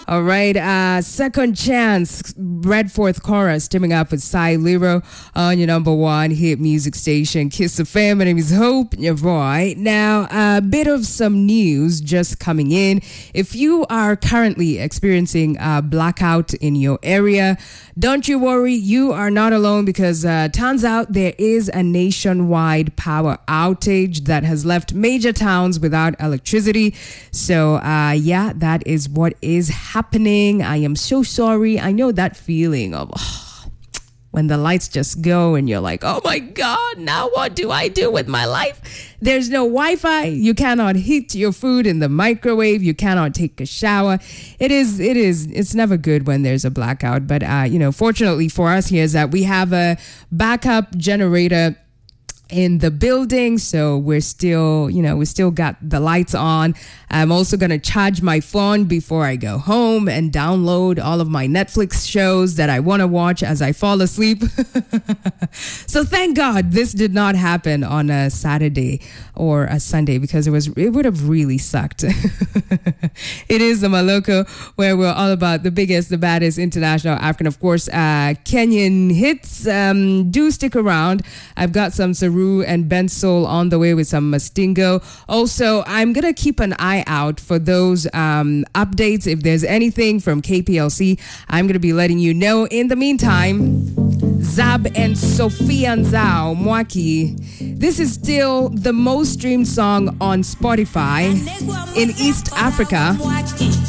All right. Second Chance, Redforth Chorus, teaming up with Cy Liro on your number one hit music station, Kiss FM. My name is Hope Nyavoy. Now, a bit of some news just coming in. If you are currently experiencing a blackout in your area, don't you worry, you are not alone, because turns out there is a nationwide power outage that has left major towns without electricity. So, yeah, that is what is happening. I am so sorry. I know that feeling of when the lights just go and you're like, oh my God, now what do I do with my life? There's no Wi-Fi. You cannot heat your food in the microwave. You cannot take a shower. It's never good when there's a blackout. But, fortunately for us here is that we have a backup generator in the building, so we still got the lights on. I'm also going to charge my phone before I go home and download all of my Netflix shows that I want to watch as I fall asleep. So thank God this did not happen on a Saturday or a Sunday, because it would have really sucked. It is the Maloko, where we're all about the biggest, the baddest international African, of course, Kenyan hits. Do stick around. I've got some Saru and Ben Soul on the way with some Mastingo. Also, I'm going to keep an eye out for those updates. If there's anything from KPLC, I'm going to be letting you know. In the meantime, Zab and Sophia Nzao, Mwaki. This is still the most streamed song on Spotify in East Africa.